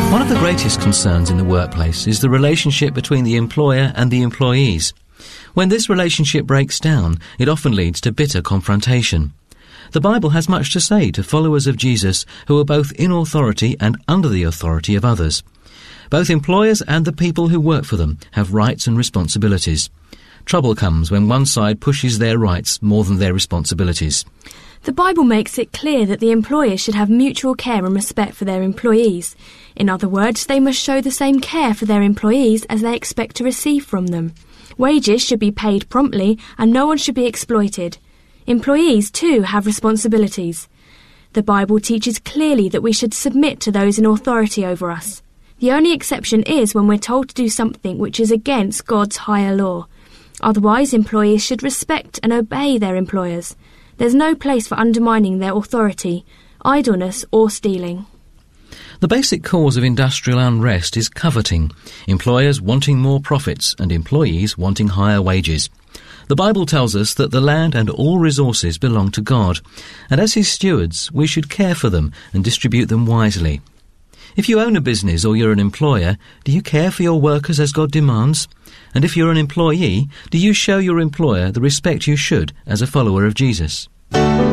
One of the greatest concerns in the workplace is the relationship between the employer and the employees. When this relationship breaks down, it often leads to bitter confrontation. The Bible has much to say to followers of Jesus who are both in authority and under the authority of others. Both employers and the people who work for them have rights and responsibilities. Trouble comes when one side pushes their rights more than their responsibilities. The Bible makes it clear that the employers should have mutual care and respect for their employees. In other words, they must show the same care for their employees as they expect to receive from them. Wages should be paid promptly and no one should be exploited. Employees, too, have responsibilities. The Bible teaches clearly that we should submit to those in authority over us. The only exception is when we're told to do something which is against God's higher law. Otherwise, employees should respect and obey their employers. There's no place for undermining their authority, idleness or stealing. The basic cause of industrial unrest is coveting, employers wanting more profits and employees wanting higher wages. The Bible tells us that the land and all resources belong to God, and as His stewards, we should care for them and distribute them wisely. If you own a business or you're an employer, do you care for your workers as God demands? And if you're an employee, do you show your employer the respect you should as a follower of Jesus?